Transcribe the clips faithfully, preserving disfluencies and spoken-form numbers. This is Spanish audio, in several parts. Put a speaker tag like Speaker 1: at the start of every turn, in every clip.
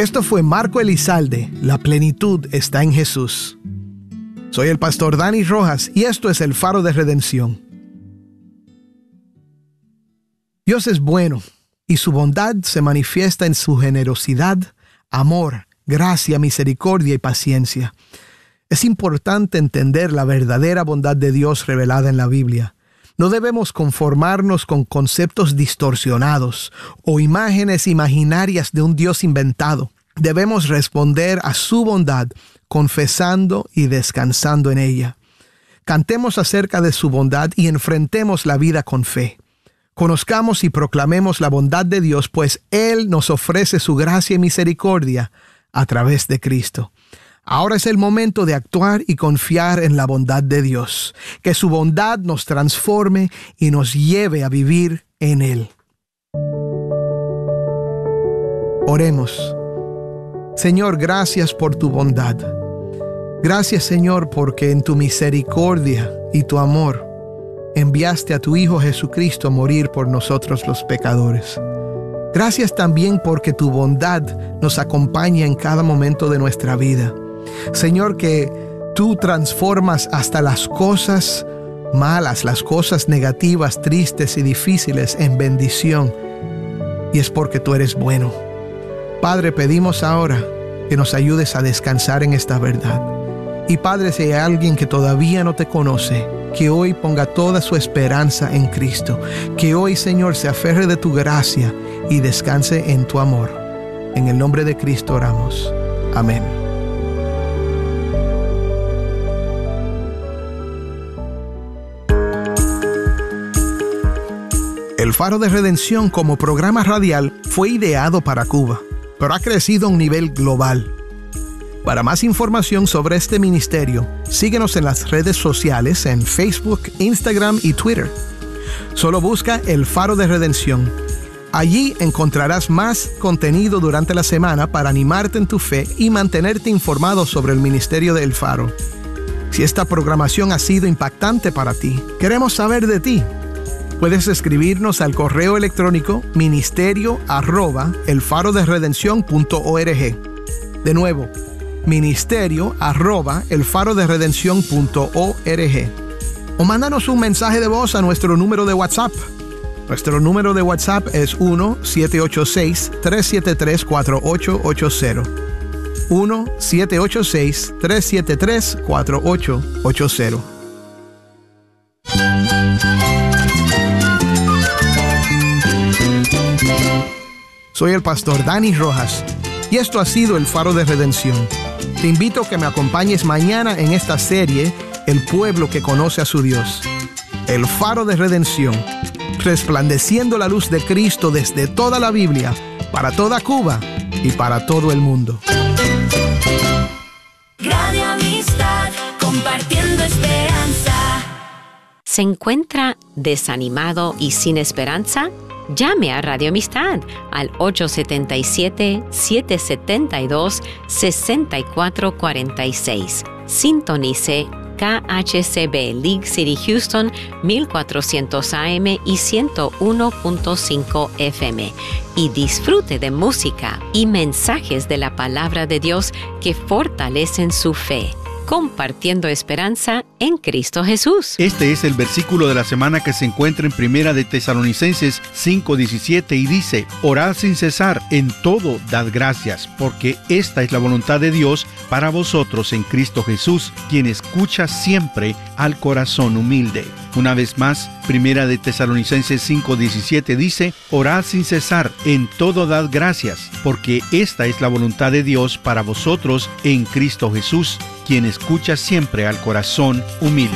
Speaker 1: Esto fue Marco Elizalde, La plenitud está en Jesús. Soy el pastor Dani Rojas y esto es el Faro de Redención. Dios es bueno y su bondad se manifiesta en su generosidad, amor, gracia, misericordia y paciencia. Es importante entender la verdadera bondad de Dios revelada en la Biblia. No debemos conformarnos con conceptos distorsionados o imágenes imaginarias de un Dios inventado. Debemos responder a su bondad confesando y descansando en ella. Cantemos acerca de su bondad y enfrentemos la vida con fe. Conozcamos y proclamemos la bondad de Dios, pues Él nos ofrece su gracia y misericordia a través de Cristo. Ahora es el momento de actuar y confiar en la bondad de Dios. Que su bondad nos transforme y nos lleve a vivir en Él. Oremos. Señor, gracias por tu bondad. Gracias, Señor, porque en tu misericordia y tu amor enviaste a tu Hijo Jesucristo a morir por nosotros los pecadores. Gracias también porque tu bondad nos acompaña en cada momento de nuestra vida. Señor, que tú transformas hasta las cosas malas, las cosas negativas, tristes y difíciles en bendición. Y es porque tú eres bueno. Padre, pedimos ahora que nos ayudes a descansar en esta verdad. Y Padre, si hay alguien que todavía no te conoce, que hoy ponga toda su esperanza en Cristo. Que hoy, Señor, se aferre de tu gracia y descanse en tu amor. En el nombre de Cristo oramos. Amén. El Faro de Redención como programa radial fue ideado para Cuba, pero ha crecido a un nivel global. Para más información sobre este ministerio, síguenos en las redes sociales en Facebook, Instagram y Twitter. Solo busca El Faro de Redención. Allí encontrarás más contenido durante la semana para animarte en tu fe y mantenerte informado sobre el ministerio de El Faro. Si esta programación ha sido impactante para ti, queremos saber de ti. Puedes escribirnos al correo electrónico ministerio arroba elfaroderedención.org. De nuevo, ministerio arroba elfaroderedención.org. O mándanos un mensaje de voz a nuestro número de WhatsApp. Nuestro número de WhatsApp es uno siete ocho seis, tres siete tres, cuatro ocho ocho cero. uno siete ocho seis, tres siete tres, cuatro ocho ocho cero. Soy el pastor Dani Rojas y esto ha sido el Faro de Redención. Te invito a que me acompañes mañana en esta serie, El pueblo que conoce a su Dios. El Faro de Redención, resplandeciendo la luz de Cristo desde toda la Biblia, para toda Cuba y para todo el mundo.
Speaker 2: Radio Amistad, compartiendo esperanza.
Speaker 3: ¿Se encuentra desanimado y sin esperanza? Llame a Radio Amistad al ocho siete siete, siete siete dos, seis cuatro cuatro seis. Sintonice K H C B League City Houston mil cuatrocientos A M y ciento uno punto cinco F M y disfrute de música y mensajes de la palabra de Dios que fortalecen su fe. Compartiendo esperanza en Cristo Jesús.
Speaker 4: Este es el versículo de la semana que se encuentra en Primera de Tesalonicenses cinco diecisiete y dice: Orad sin cesar, en todo dad gracias, porque esta es la voluntad de Dios para vosotros en Cristo Jesús, quien escucha siempre al corazón humilde. Una vez más, Primera de Tesalonicenses cinco diecisiete dice: Orad sin cesar, en todo dad gracias, porque esta es la voluntad de Dios para vosotros en Cristo Jesús, quien escucha siempre al corazón humilde.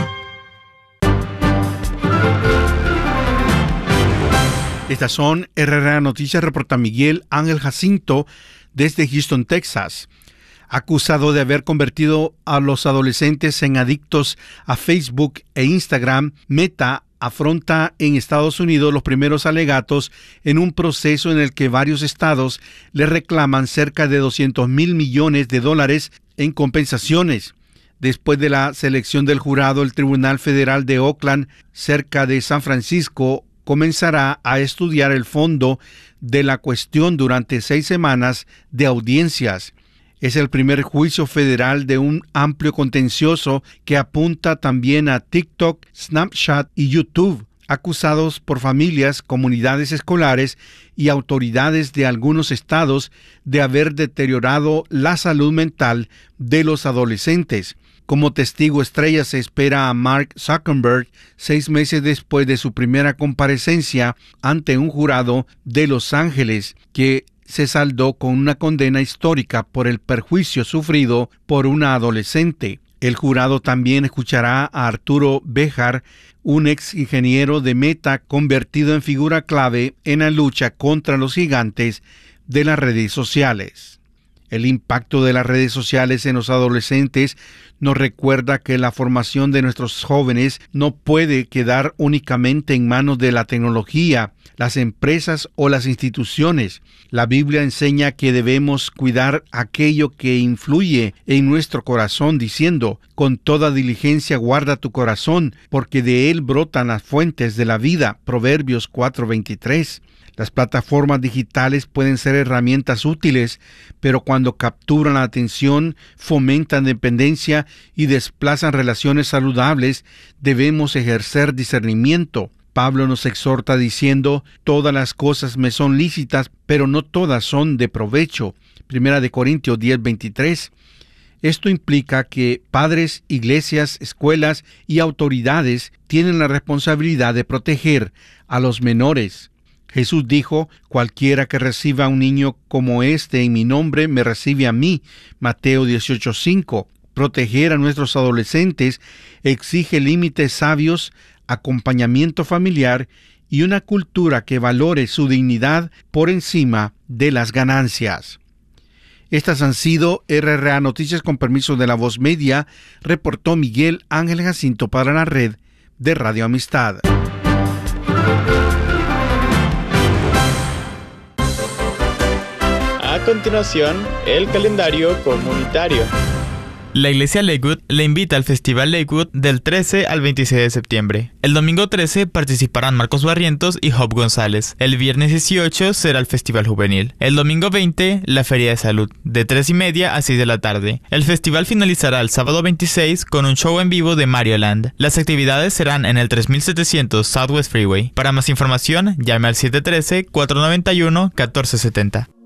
Speaker 4: Estas son R R A Noticias, reporta Miguel Ángel Jacinto desde Houston, Texas. Acusado de haber convertido a los adolescentes en adictos a Facebook e Instagram, Meta afronta en Estados Unidos los primeros alegatos en un proceso en el que varios estados le reclaman cerca de doscientos mil millones de dólares en compensaciones. Después de la selección del jurado, el Tribunal Federal de Oakland, cerca de San Francisco, comenzará a estudiar el fondo de la cuestión durante seis semanas de audiencias. Es el primer juicio federal de un amplio contencioso que apunta también a TikTok, Snapchat y YouTube, acusados por familias, comunidades escolares y autoridades de algunos estados de haber deteriorado la salud mental de los adolescentes. Como testigo estrella se espera a Mark Zuckerberg seis meses después de su primera comparecencia ante un jurado de Los Ángeles, que se saldó con una condena histórica por el perjuicio sufrido por una adolescente. El jurado también escuchará a Arturo Bejar, un ex ingeniero de Meta convertido en figura clave en la lucha contra los gigantes de las redes sociales. El impacto de las redes sociales en los adolescentes nos recuerda que la formación de nuestros jóvenes no puede quedar únicamente en manos de la tecnología, las empresas o las instituciones. La Biblia enseña que debemos cuidar aquello que influye en nuestro corazón, diciendo: con toda diligencia guarda tu corazón, porque de él brotan las fuentes de la vida. Proverbios cuatro veintitrés. Las plataformas digitales pueden ser herramientas útiles, pero cuando capturan la atención, fomentan dependencia y desplazan relaciones saludables, debemos ejercer discernimiento. Pablo nos exhorta diciendo: todas las cosas me son lícitas, pero no todas son de provecho. Primera de Corintios diez veintitrés. Esto implica que padres, iglesias, escuelas y autoridades tienen la responsabilidad de proteger a los menores. Jesús dijo: cualquiera que reciba a un niño como este en mi nombre, me recibe a mí. Mateo dieciocho cinco. Proteger a nuestros adolescentes exige límites sabios, acompañamiento familiar y una cultura que valore su dignidad por encima de las ganancias. Estas han sido R R A Noticias con permiso de La Voz Media, reportó Miguel Ángel Jacinto para la red de Radio Amistad.
Speaker 5: A continuación, el calendario comunitario.
Speaker 6: La Iglesia Lakewood le invita al Festival Lakewood del trece al veintiséis de septiembre. El domingo trece participarán Marcos Barrientos y Job González. El viernes dieciocho será el Festival Juvenil. El domingo veinte, la Feria de Salud, de tres y media a seis de la tarde. El festival finalizará el sábado veintiséis con un show en vivo de Mario Land. Las actividades serán en el tres mil setecientos Southwest Freeway. Para más información, llame al siete uno tres, cuatro nueve uno, uno cuatro siete cero.